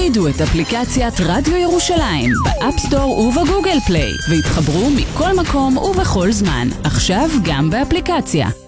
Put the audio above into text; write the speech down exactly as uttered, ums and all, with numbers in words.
הורידו את אפליקציית רדיו ירושלים באפסטור ובגוגל פליי והתחברו מכל מקום ובכל זמן. עכשיו גם באפליקציה.